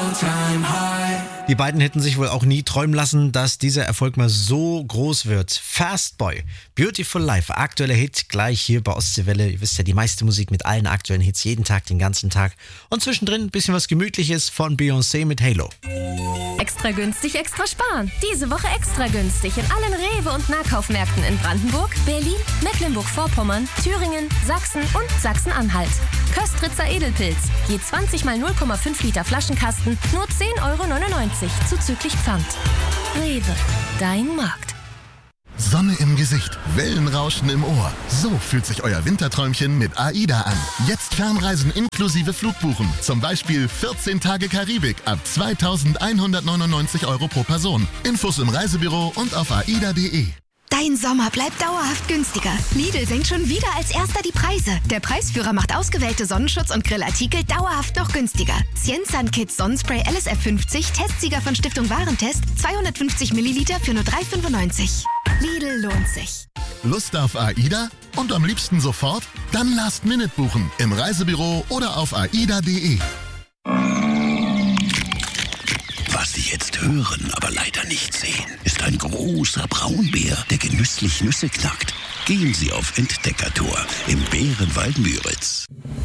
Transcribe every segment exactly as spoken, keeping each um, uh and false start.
Die beiden hätten sich wohl auch nie träumen lassen, dass dieser Erfolg mal so groß wird. Fastboy, Beautiful Life, aktueller Hit, gleich hier bei Ostseewelle. Ihr wisst ja, die meiste Musik mit allen aktuellen Hits, jeden Tag, den ganzen Tag. Und zwischendrin ein bisschen was Gemütliches von Beyoncé mit Halo. Extra günstig, extra sparen. Diese Woche extra günstig in allen Rewe- und Nahkaufmärkten in Brandenburg, Berlin, Mecklenburg-Vorpommern, Thüringen, Sachsen und Sachsen-Anhalt. Köstritzer Edelpilz, je zwanzig mal null Komma fünf Liter Flaschenkasten, nur zehn Euro neunundneunzig, zuzüglich Pfand. Rewe, dein Markt. Sonne im Gesicht, Wellenrauschen im Ohr. So fühlt sich euer Winterträumchen mit AIDA an. Jetzt Fernreisen inklusive Flugbuchen. Zum Beispiel vierzehn Tage Karibik ab zweitausendeinhundertneunundneunzig Euro pro Person. Infos im Reisebüro und auf aida punkt de. Dein Sommer bleibt dauerhaft günstiger. Lidl senkt schon wieder als erster die Preise. Der Preisführer macht ausgewählte Sonnenschutz- und Grillartikel dauerhaft noch günstiger. Cienzan Kids Sonnenspray L S F fünfzig, Testsieger von Stiftung Warentest, zweihundertfünfzig Milliliter für nur drei fünfundneunzig. Lidl lohnt sich. Lust auf AIDA? Und am liebsten sofort? Dann Last Minute buchen. Im Reisebüro oder auf aida punkt de. Was Sie jetzt hören, aber leider nicht sehen, ist ein großer Braunbär, der genüsslich Nüsse knackt. Gehen Sie auf Entdeckertour im Bärenwald Müritz.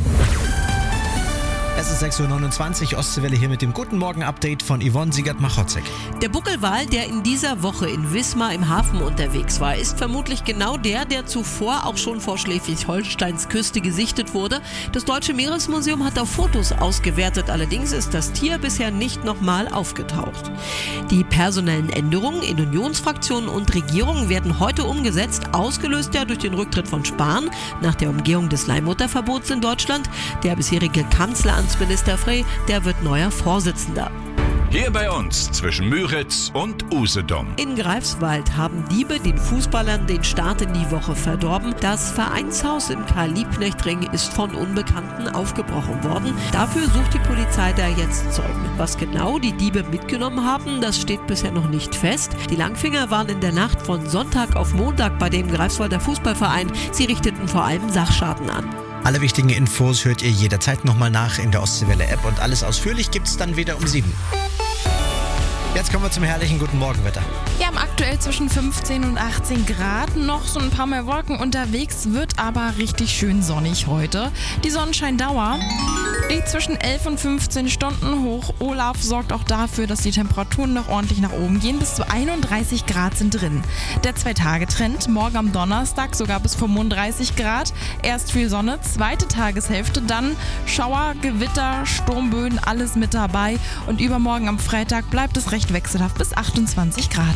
Es ist sechs Uhr neunundzwanzig, Ostseewelle hier mit dem Guten Morgen-Update von Yvonne Siegert-Machotzek. Der Buckelwal, der in dieser Woche in Wismar im Hafen unterwegs war, ist vermutlich genau der, der zuvor auch schon vor Schleswig-Holsteins Küste gesichtet wurde. Das Deutsche Meeresmuseum hat auf Fotos ausgewertet, allerdings ist das Tier bisher nicht nochmal aufgetaucht. Die personellen Änderungen in Unionsfraktionen und Regierungen werden heute umgesetzt, ausgelöst ja durch den Rücktritt von Spahn nach der Umgehung des Leihmutterverbots in Deutschland. Der bisherige Kanzler Minister Frey, der wird neuer Vorsitzender. Hier bei uns zwischen Müritz und Usedom. In Greifswald haben Diebe den Fußballern den Start in die Woche verdorben. Das Vereinshaus im Karl-Liebknecht-Ring ist von Unbekannten aufgebrochen worden. Dafür sucht die Polizei da jetzt Zeugen. Was genau die Diebe mitgenommen haben, das steht bisher noch nicht fest. Die Langfinger waren in der Nacht von Sonntag auf Montag bei dem Greifswalder Fußballverein. Sie richteten vor allem Sachschaden an. Alle wichtigen Infos hört ihr jederzeit nochmal nach in der Ostseewelle-App und alles ausführlich gibt's dann wieder um sieben. Jetzt kommen wir zum herrlichen Guten Morgen-Wetter. Wir haben aktuell zwischen fünfzehn und achtzehn Grad, noch so ein paar mehr Wolken unterwegs, wird aber richtig schön sonnig heute. Die Sonnenscheindauer liegt zwischen elf und fünfzehn Stunden hoch. Olaf sorgt auch dafür, dass die Temperaturen noch ordentlich nach oben gehen. Bis zu einunddreißig Grad sind drin. Der Zwei-Tage-Trend, morgen am Donnerstag sogar bis fünfunddreißig Grad. Erst viel Sonne, zweite Tageshälfte, dann Schauer, Gewitter, Sturmböen, alles mit dabei. Und übermorgen am Freitag bleibt es recht wechselhaft bis achtundzwanzig Grad.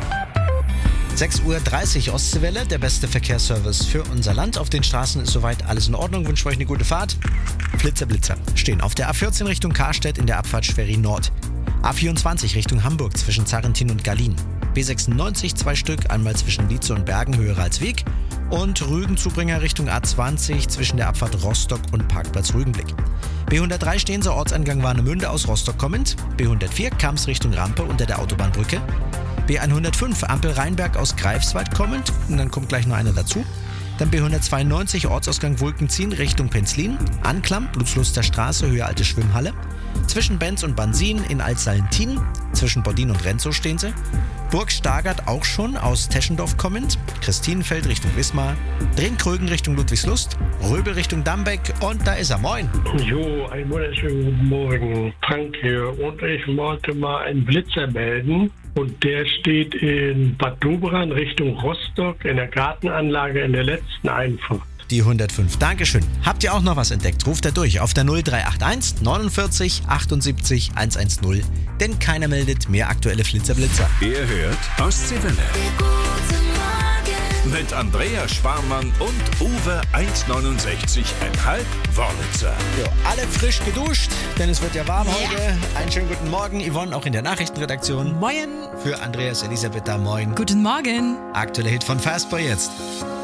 sechs Uhr dreißig Ostseewelle, der beste Verkehrsservice für unser Land. Auf den Straßen ist soweit alles in Ordnung. Wünsche euch eine gute Fahrt. Flitzer, Blitzer stehen auf der A vierzehn Richtung Karstedt in der Abfahrt Schwerin Nord. A vierundzwanzig Richtung Hamburg zwischen Zarrentin und Gallien. B sechsundneunzig zwei Stück, einmal zwischen Lietze und Bergen, höher als Weg. Und Rügenzubringer Richtung A zwanzig zwischen der Abfahrt Rostock und Parkplatz Rügenblick. B hundertdrei Steenser Ortsangang Warnemünde aus Rostock kommend. B hundertvier Kamps Richtung Rampe unter der Autobahnbrücke. B hundertfünf Ampel Rheinberg aus Greifswald kommend. Und dann kommt gleich noch eine dazu. Dann B hundertzweiundneunzig Ortsausgang Wulkenzien Richtung Penzlin. Anklam, Blutsluster Straße, Höhe Alte Schwimmhalle. Zwischen Benz und Bansin in Altsallentin. Zwischen Bodin und Renzow stehen sie. Burg Stargard auch schon aus Teschendorf kommend. Christinenfeld Richtung Wismar. Drenkrögen Richtung Ludwigslust. Röbel Richtung Dambeck. Und da ist er. Moin. Jo, einen wunderschönen guten Morgen. Frank hier. Und ich wollte mal einen Blitzer melden. Und der steht in Bad Doberan Richtung Rostock in der Gartenanlage in der letzten Einfahrt. Die hundertfünf. Dankeschön. Habt ihr auch noch was entdeckt? Ruft er durch auf der null drei acht eins neunundvierzig achtundsiebzig hundertzehn. Denn keiner meldet mehr aktuelle Flitzer-Blitzer. Ihr hört Ostseewelle. Mit Andrea Sparmann und Uwe eins neunundsechzig Komma fünf Wörlitzer. Jo, alle frisch geduscht, denn es wird ja warm ja. heute. Einen schönen guten Morgen. Yvonne auch in der Nachrichtenredaktion. Moin. Für Andreas Elisabeth da, moin. Guten Morgen. Aktueller Hit von Fastboy jetzt.